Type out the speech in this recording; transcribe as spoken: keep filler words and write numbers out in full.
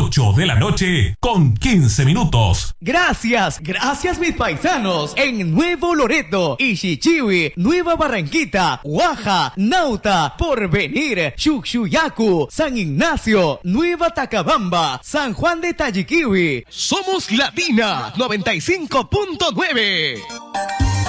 ocho de la noche con quince minutos. Gracias, gracias mis paisanos en Nuevo Loreto, Ixichiwi, Nueva Barranquita, Guaja, Nauta, Porvenir, Chuchuyacu, San Ignacio, Nueva Tacabamba, San Juan de Tayiquiwi. Somos Latina noventa y cinco punto nueve.